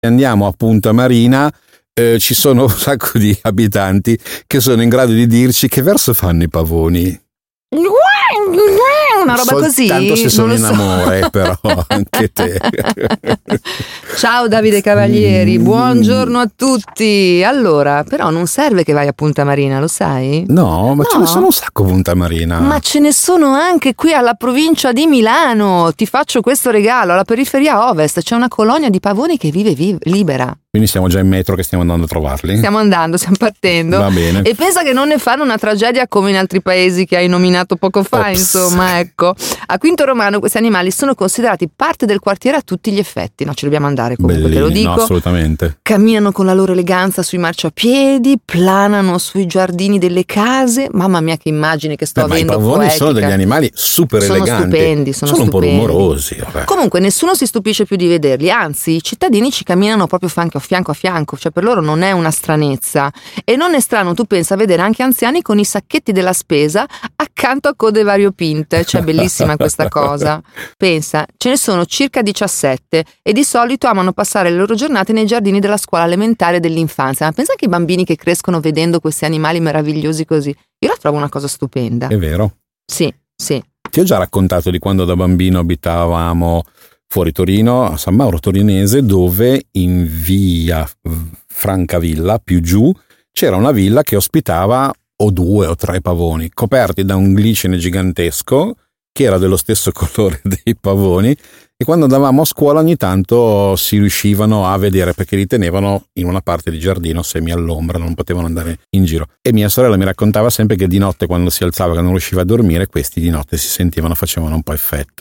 andiamo a Punta Marina, ci sono un sacco di abitanti che sono in grado di dirci che verso fanno i pavoni. Una roba così. Soltanto se sono in amore, però anche te. Ciao Davide Cavalieri, buongiorno a tutti. Allora, però non serve che vai a Punta Marina, lo sai? No, ma ce ne sono un sacco a Punta Marina. Ma ce ne sono anche qui alla provincia di Milano. Ti faccio questo regalo, alla periferia ovest c'è una colonia di pavoni che vive libera. Quindi siamo già in metro che stiamo andando a trovarli? Stiamo partendo. Va bene. E pensa che non ne fanno una tragedia come in altri paesi che hai nominato poco fa, insomma, ecco. A Quinto Romano questi animali sono considerati parte del quartiere a tutti gli effetti. No, ci dobbiamo andare comunque, Bellini, te lo dico. No, assolutamente. Camminano con la loro eleganza sui marciapiedi, planano sui giardini delle case. Mamma mia, che immagine che sto avendo. Ma i pavoni poetica. sono degli animali super eleganti. Sono stupendi. Un po' rumorosi. Vabbè. Comunque nessuno si stupisce più di vederli, anzi i cittadini ci camminano proprio fianco a fianco, cioè per loro non è una stranezza. E non è strano, tu pensa, a vedere anche anziani con i sacchetti della spesa accanto a code variopinte, cioè bellissima questa cosa. Pensa, ce ne sono circa 17 e di solito amano passare le loro giornate nei giardini della scuola elementare dell'infanzia. Ma pensa anche ai bambini che crescono vedendo questi animali meravigliosi così. Io la trovo una cosa stupenda. È vero? Sì. Ti ho già raccontato di quando da bambino abitavamo fuori Torino, a San Mauro Torinese, dove in via Francavilla, più giù, c'era una villa che ospitava o 2 o 3 pavoni, coperti da un glicine gigantesco che era dello stesso colore dei pavoni, e quando andavamo a scuola ogni tanto si riuscivano a vedere, perché li tenevano in una parte di giardino semi all'ombra, non potevano andare in giro. E mia sorella mi raccontava sempre che di notte, quando si alzava, che non riusciva a dormire, questi di notte si sentivano, facevano un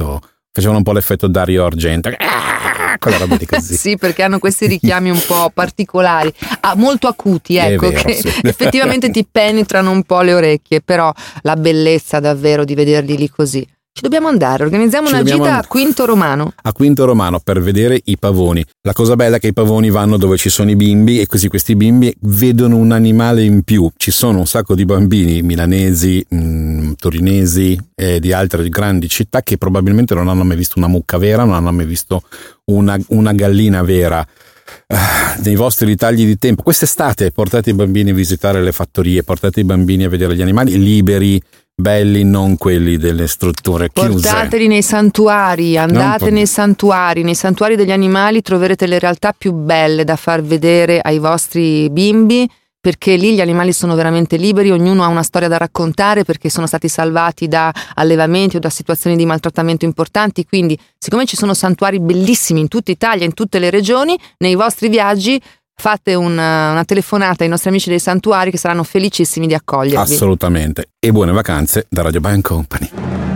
po' l'effetto Dario Argento, quella roba di così. Sì, perché hanno questi richiami un po' particolari, molto acuti, ecco, vero, che sì. effettivamente ti penetrano un po' le orecchie, però la bellezza davvero di vederli lì così. Ci dobbiamo andare, organizziamo una gita a Quinto Romano. A Quinto Romano per vedere i pavoni. La cosa bella è che i pavoni vanno dove ci sono i bimbi, e così questi bimbi vedono un animale in più. Ci sono un sacco di bambini milanesi, torinesi e di altre grandi città che probabilmente non hanno mai visto una mucca vera, non hanno mai visto una gallina vera. Nei vostri ritagli di tempo, quest'estate portate i bambini a visitare le fattorie, portate i bambini a vedere gli animali liberi, belli, non quelli delle strutture chiuse. Portateli nei santuari, andate nei santuari degli animali, troverete le realtà più belle da far vedere ai vostri bimbi, perché lì gli animali sono veramente liberi, ognuno ha una storia da raccontare perché sono stati salvati da allevamenti o da situazioni di maltrattamento importanti. Quindi, siccome ci sono santuari bellissimi in tutta Italia, in tutte le regioni, nei vostri viaggi fate una telefonata ai nostri amici dei santuari che saranno felicissimi di accogliervi. Assolutamente. E buone vacanze da Radio Band Company.